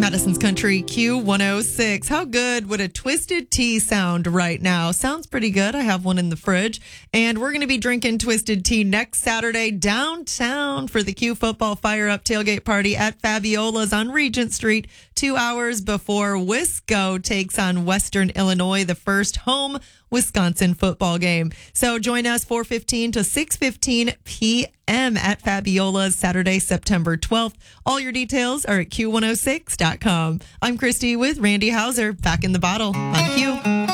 Madison's Country Q106. How good would a twisted tea sound right now? Sounds pretty good. I have one in the fridge. And we're going to be drinking twisted tea next Saturday downtown for the Q Football Fire Up tailgate party at Fabiola's on Regent Street, 2 hours before Wisco takes on Western Illinois, the first home Wisconsin football game. So join us 4:15 to 6:15 p.m. at Fabiola's Saturday, September 12th. All your details are at Q106.com. I'm Christy with Randy Hauser, back in the bottle on Q.